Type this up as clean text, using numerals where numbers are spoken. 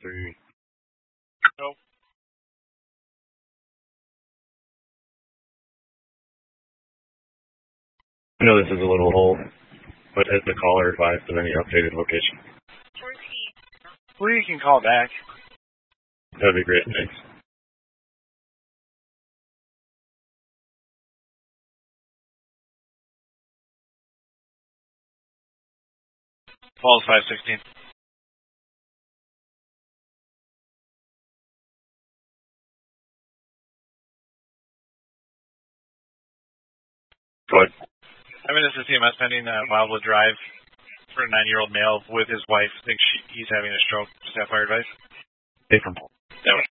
3. Nope. I know this is a little old, but has the caller advised of any updated location? Well, you can call back. That'd be great, thanks. Falls 516. Go ahead. I'm in this is CMS pending Wildwood Drive for a 9-year-old male with his wife. Thinks he's having a stroke. Staff fire advice. Hey, from That was